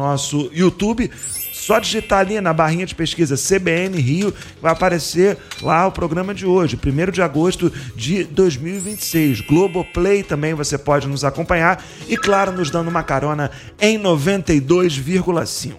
nosso YouTube. Só digitar ali na barrinha de pesquisa CBN Rio, vai aparecer lá o programa de hoje, 1º de agosto de 2026. Globoplay também você pode nos acompanhar e, claro, nos dando uma carona em 92,5.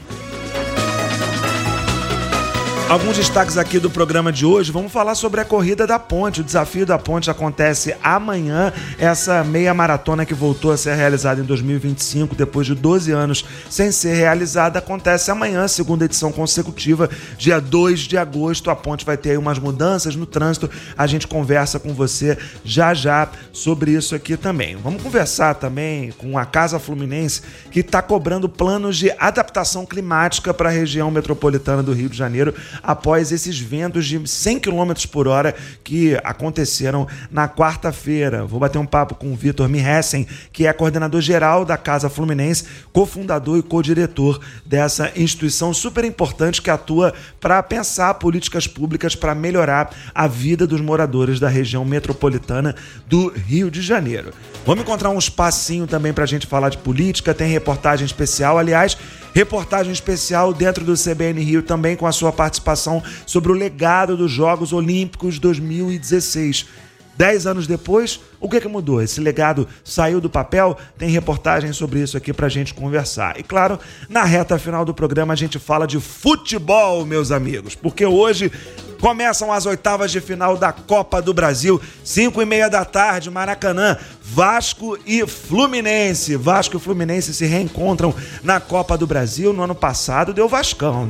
Alguns destaques aqui do programa de hoje. Vamos falar sobre a Corrida da Ponte. O Desafio da Ponte acontece amanhã. Essa meia maratona que voltou a ser realizada em 2025, depois de 12 anos sem ser realizada, acontece amanhã, segunda edição consecutiva, dia 2 de agosto. A ponte vai ter aí umas mudanças no trânsito. A gente conversa com você já sobre isso aqui também. Vamos conversar também com a Casa Fluminense, que está cobrando planos de adaptação climática para a região metropolitana do Rio de Janeiro, após esses ventos de 100 km por hora que aconteceram na quarta-feira. Vou bater um papo com o Vitor Mihessen, que é coordenador geral da Casa Fluminense, cofundador e co-diretor dessa instituição super importante que atua para pensar políticas públicas para melhorar a vida dos moradores da região metropolitana do Rio de Janeiro. Vamos encontrar um espacinho também para a gente falar de política, tem reportagem especial, aliás, reportagem especial dentro do CBN Rio também com a sua participação sobre o legado dos Jogos Olímpicos 2016. 10 anos depois, o que mudou? Esse legado saiu do papel? Tem reportagem sobre isso aqui pra gente conversar. E claro, na reta final do programa a gente fala de futebol, meus amigos, porque hoje começam as oitavas de final da Copa do Brasil, 5h30 da tarde, Maracanã, Vasco e Fluminense. Vasco e Fluminense se reencontram na Copa do Brasil. No ano passado deu Vascão,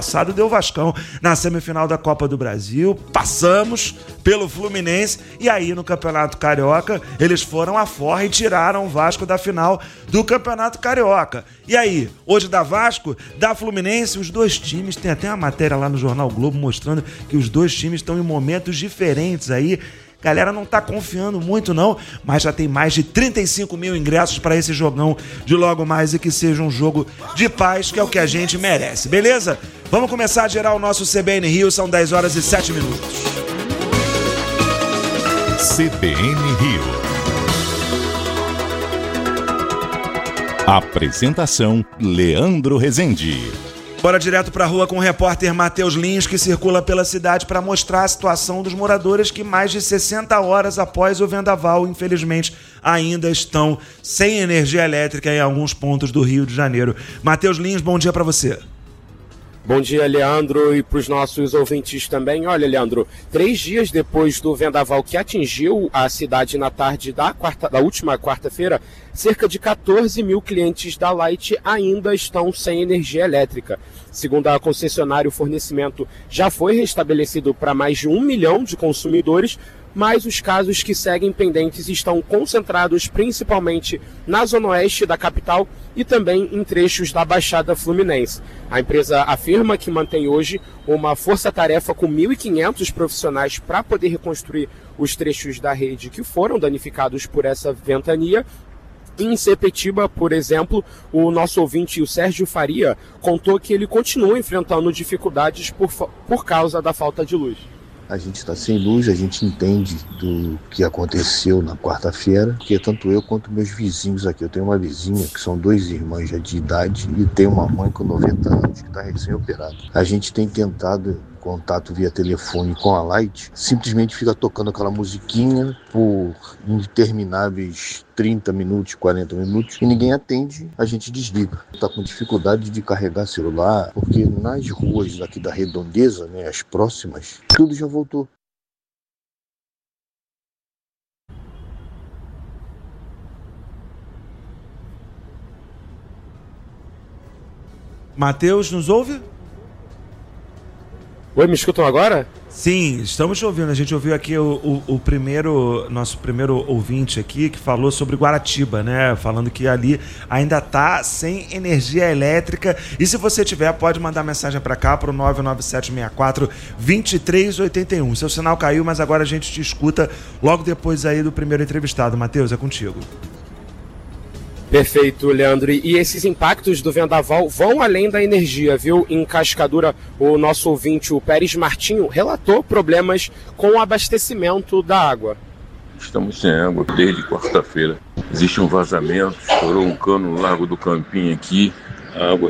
na semifinal da Copa do Brasil. Passamos pelo Fluminense e aí no Campeonato Carioca eles foram à forra e tiraram o Vasco da final do Campeonato Carioca. E aí, hoje da Vasco, da Fluminense, os dois times, tem até uma matéria lá no Jornal Globo mostrando que os dois times estão em momentos diferentes aí. Galera não tá confiando muito não, mas já tem mais de 35 mil ingressos para esse jogão de logo mais e que seja um jogo de paz, que é o que a gente merece, beleza? Vamos começar a gerar o nosso CBN Rio, são 10 horas e 7 minutos. CBN Rio. Apresentação: Leandro Rezende. Bora direto pra rua com o repórter Matheus Lins, que circula pela cidade para mostrar a situação dos moradores que mais de 60 horas após o vendaval, infelizmente, ainda estão sem energia elétrica em alguns pontos do Rio de Janeiro. Matheus Lins, bom dia para você. Bom dia, Leandro, e para os nossos ouvintes também. Olha, Leandro, 3 dias depois do vendaval que atingiu a cidade na tarde da última quarta-feira, cerca de 14 mil clientes da Light ainda estão sem energia elétrica. Segundo a concessionária, o fornecimento já foi restabelecido para mais de 1 milhão de consumidores, mas os casos que seguem pendentes estão concentrados principalmente na zona oeste da capital e também em trechos da Baixada Fluminense. A empresa afirma que mantém hoje uma força-tarefa com 1.500 profissionais para poder reconstruir os trechos da rede que foram danificados por essa ventania. Em Sepetiba, por exemplo, o nosso ouvinte, o Sérgio Faria, contou que ele continua enfrentando dificuldades por causa da falta de luz. A gente está sem luz, a gente entende do que aconteceu na quarta-feira, porque tanto eu quanto meus vizinhos aqui, eu tenho uma vizinha que são 2 irmãs já de idade e tem uma mãe com 90 anos que está recém-operada. A gente tem tentado contato via telefone com a Light, simplesmente fica tocando aquela musiquinha por intermináveis 30 minutos, 40 minutos e ninguém atende, a gente desliga. Está com dificuldade de carregar celular, porque nas ruas daqui da Redondeza, né, as próximas, tudo já voltou. Matheus, nos ouve? Oi, me escutam agora? Sim, estamos te ouvindo. A gente ouviu aqui nosso primeiro ouvinte aqui que falou sobre Guaratiba, né? Falando que ali ainda tá sem energia elétrica. E se você tiver, pode mandar mensagem para cá pro 99764-2381. Seu sinal caiu, mas agora a gente te escuta logo depois aí do primeiro entrevistado. Matheus, é contigo. Perfeito, Leandro. E esses impactos do vendaval vão além da energia, viu? Em Cascadura, o nosso ouvinte, o Pérez Martinho, relatou problemas com o abastecimento da água. Estamos sem água desde quarta-feira. Existe um vazamento, estourou um cano no Largo do Campinho aqui. A água